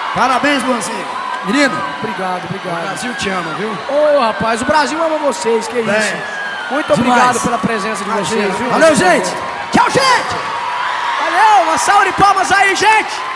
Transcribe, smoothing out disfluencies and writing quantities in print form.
Parabéns, Luanzinho. Menino, Obrigado. o Brasil te ama, viu? Ô, rapaz, o Brasil ama vocês, que isso. Muito obrigado pela presença de vocês, viu? Valeu, gente. Tchau, gente. Valeu, uma salva de palmas aí, gente.